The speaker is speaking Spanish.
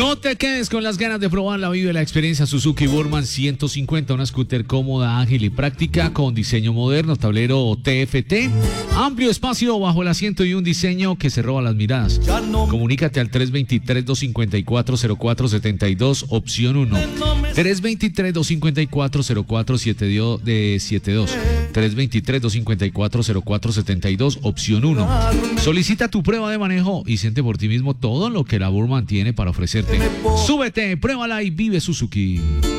No te quedes con las ganas de probarla. Vive la experiencia Suzuki Burman 150, una scooter cómoda, ágil y práctica con diseño moderno, tablero TFT, amplio espacio bajo el asiento y un diseño que se roba las miradas. Comunícate al 323-254-0472, opción 1. 323-254-0472. 323-254-0472, opción 1. Solicita tu prueba de manejo y siente por ti mismo todo lo que la Burman tiene para ofrecerte. Súbete, pruébala y vive Suzuki.